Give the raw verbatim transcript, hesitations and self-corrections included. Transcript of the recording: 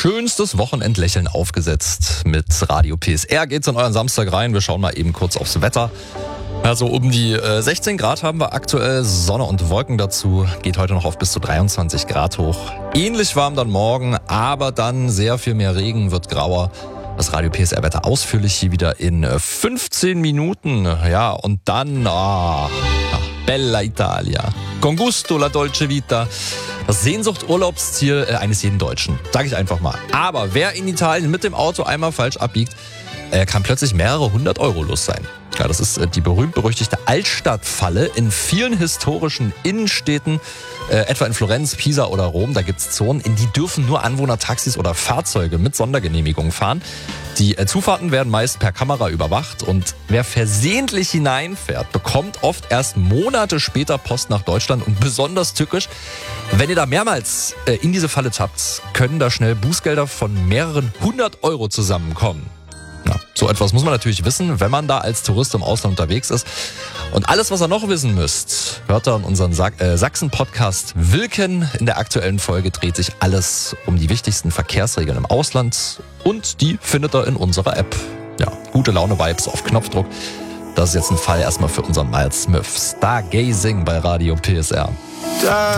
schönstes Wochenendlächeln aufgesetzt. Mit Radio P S R geht's in euren Samstag rein. Wir schauen mal eben kurz aufs Wetter. Also um die äh, sechzehn Grad haben wir aktuell, Sonne und Wolken dazu. Geht heute noch auf bis zu dreiundzwanzig Grad hoch. Ähnlich warm dann morgen, aber dann sehr viel mehr Regen, wird grauer. Das Radio P S R-Wetter ausführlich hier wieder in fünfzehn Minuten. Ja, und dann, ah, Bella Italia. Con gusto la dolce vita. Das Sehnsucht-Urlaubsziel äh, eines jeden Deutschen, sage ich einfach mal. Aber wer in Italien mit dem Auto einmal falsch abbiegt, äh, kann plötzlich mehrere hundert Euro los sein. Ja, das ist äh, die berühmt-berüchtigte Altstadtfalle in vielen historischen Innenstädten, äh, etwa in Florenz, Pisa oder Rom. Da gibt's Zonen, in die dürfen nur Anwohner, Taxis oder Fahrzeuge mit Sondergenehmigung fahren. Die äh, Zufahrten werden meist per Kamera überwacht und wer versehentlich hineinfährt, bekommt oft erst Monate später Post nach Deutschland. Und besonders tückisch, wenn ihr da mehrmals äh, in diese Falle tappt, können da schnell Bußgelder von mehreren hundert Euro zusammenkommen. Ja, so etwas muss man natürlich wissen, wenn man da als Tourist im Ausland unterwegs ist. Und alles, was ihr noch wissen müsst, hört ihr in unserem Sa- äh, Sachsen-Podcast Wilken. In der aktuellen Folge dreht sich alles um die wichtigsten Verkehrsregeln im Ausland und die findet ihr in unserer App. Ja, gute Laune-Vibes auf Knopfdruck. Das ist jetzt ein Fall erstmal für unseren Miles Smith. Stargazing bei Radio P S R.